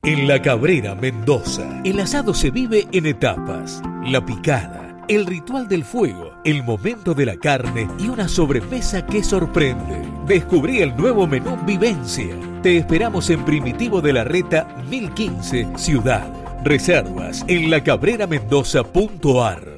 En La Cabrera, Mendoza, el asado se vive en etapas. La picada, el ritual del fuego, el momento de la carne y una sobremesa que sorprende. Descubrí el nuevo menú Vivencia. Te esperamos en Primitivo de la Reta 1015, Ciudad. Reservas en lacabreramendoza.ar.